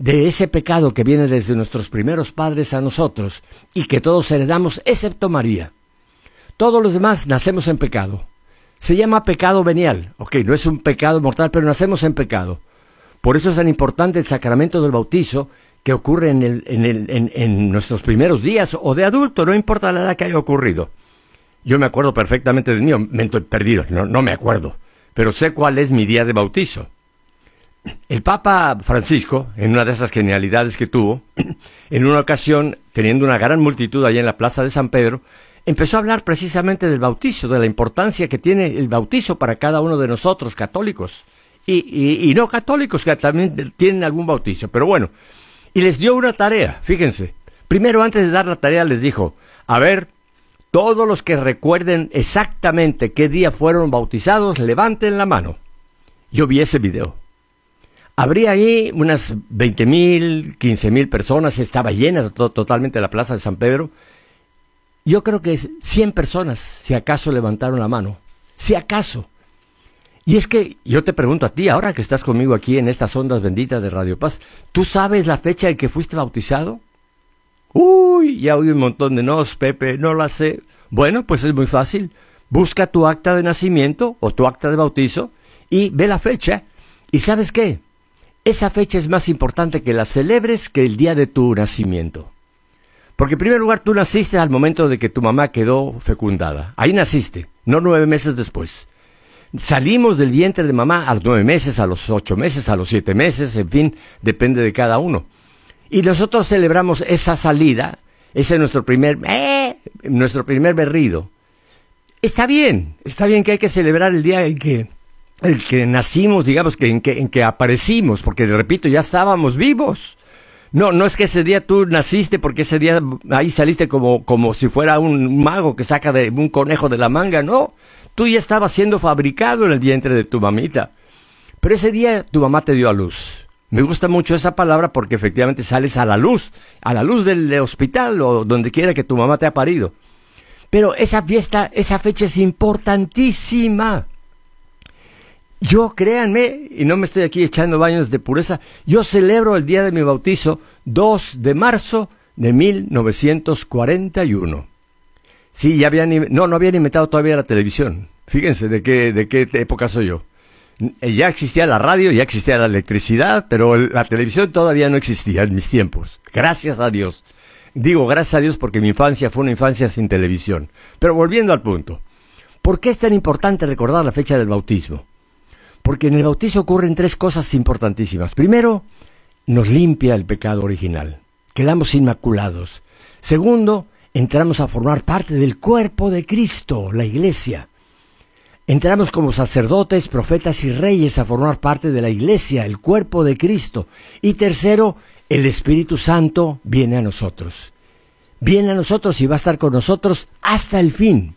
de ese pecado que viene desde nuestros primeros padres a nosotros y que todos heredamos, excepto María. Todos los demás nacemos en pecado. Se llama pecado venial. Ok, no es un pecado mortal, pero nacemos en pecado. Por eso es tan importante el sacramento del bautizo que ocurre en nuestros primeros días o de adulto, no importa la edad que haya ocurrido. Yo me acuerdo perfectamente del mío, me estoy perdido, no me acuerdo, pero sé cuál es mi día de bautizo. El Papa Francisco, en una de esas genialidades que tuvo, en una ocasión, teniendo una gran multitud allá en la plaza de San Pedro, empezó a hablar precisamente del bautizo, de la importancia que tiene el bautizo para cada uno de nosotros, católicos, y no católicos que también tienen algún bautizo, pero bueno, y les dio una tarea, fíjense. Primero, antes de dar la tarea, les dijo, a ver, todos los que recuerden exactamente qué día fueron bautizados, levanten la mano. Yo vi ese video. Habría ahí unas 20,000, 15,000 personas, estaba llena totalmente la plaza de San Pedro. Yo creo que 100 personas, si acaso, levantaron la mano. Si acaso. Y es que yo te pregunto a ti, ahora que estás conmigo aquí en estas ondas benditas de Radio Paz, ¿tú sabes la fecha en que fuiste bautizado? Uy, ya oí un montón de nos, Pepe, no la sé. Bueno, pues es muy fácil. Busca tu acta de nacimiento o tu acta de bautizo y ve la fecha. ¿Y sabes qué? Esa fecha es más importante que la celebres que el día de tu nacimiento. Porque en primer lugar tú naciste al momento de que tu mamá quedó fecundada. Ahí naciste, no 9 meses después. Salimos del vientre de mamá a los 9 meses, a los 8 meses, a los 7 meses, en fin, depende de cada uno. Y nosotros celebramos esa salida, ese es nuestro primer berrido. Está bien que hay que celebrar el día en que nacimos, digamos, en que aparecimos, porque repito, ya estábamos vivos. No es que ese día tú naciste porque ese día ahí saliste como si fuera un mago que saca de un conejo de la manga, no. Tú ya estabas siendo fabricado en el vientre de tu mamita. Pero ese día tu mamá te dio a luz. Me gusta mucho esa palabra porque efectivamente sales a la luz del hospital o donde quiera que tu mamá te ha parido. Pero esa fecha es importantísima. Yo, créanme, y no me estoy aquí echando baños de pureza, yo celebro el día de mi bautizo 2 de marzo de 1941. Sí, no habían inventado todavía la televisión. Fíjense de qué época soy yo. Ya existía la radio, ya existía la electricidad, pero la televisión todavía no existía en mis tiempos. Gracias a Dios. Digo gracias a Dios porque mi infancia fue una infancia sin televisión. Pero volviendo al punto. ¿Por qué es tan importante recordar la fecha del bautismo? Porque en el bautizo ocurren 3 cosas importantísimas. Primero, nos limpia el pecado original. Quedamos inmaculados. Segundo, entramos a formar parte del cuerpo de Cristo, la Iglesia. Entramos como sacerdotes, profetas y reyes a formar parte de la Iglesia, el cuerpo de Cristo. Y tercero, el Espíritu Santo viene a nosotros. Viene a nosotros y va a estar con nosotros hasta el fin.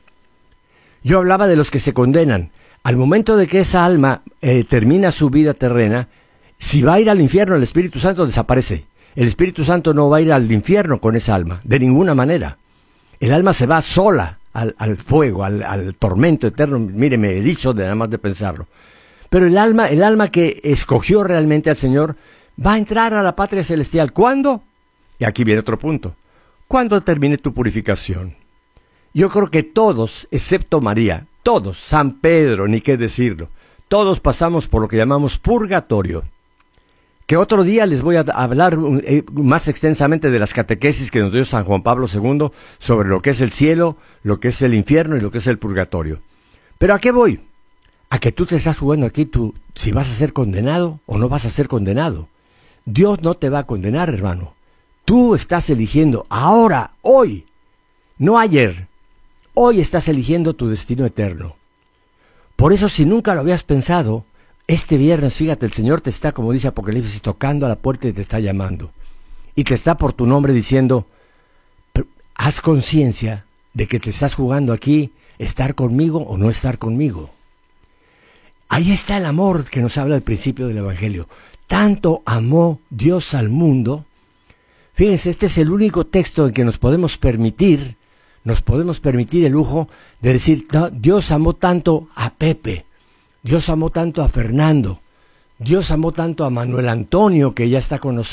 Yo hablaba de los que se condenan. Al momento de que esa alma termina su vida terrena, si va a ir al infierno, el Espíritu Santo desaparece. El Espíritu Santo no va a ir al infierno con esa alma, de ninguna manera. El alma se va sola al fuego, al tormento eterno. Mire, me he dicho de nada más de pensarlo. Pero el alma que escogió realmente al Señor, va a entrar a la patria celestial. ¿Cuándo? Y aquí viene otro punto. ¿Cuándo termine tu purificación? Yo creo que todos, excepto María, todos, San Pedro, ni qué decirlo, todos pasamos por lo que llamamos purgatorio. Que otro día les voy a hablar más extensamente de las catequesis que nos dio San Juan Pablo II sobre lo que es el cielo, lo que es el infierno y lo que es el purgatorio. Pero ¿a qué voy? A que tú te estás jugando aquí si vas a ser condenado o no vas a ser condenado. Dios no te va a condenar, hermano. Tú estás eligiendo ahora, hoy, no ayer. Hoy estás eligiendo tu destino eterno. Por eso, si nunca lo habías pensado, este viernes, fíjate, el Señor te está, como dice Apocalipsis, tocando a la puerta y te está llamando. Y te está por tu nombre diciendo, haz conciencia de que te estás jugando aquí, estar conmigo o no estar conmigo. Ahí está el amor que nos habla al principio del Evangelio. Tanto amó Dios al mundo. Fíjense, este es el único texto en que nos podemos permitir el lujo de decir, no, Dios amó tanto a Pepe, Dios amó tanto a Fernando, Dios amó tanto a Manuel Antonio, que ya está con nosotros.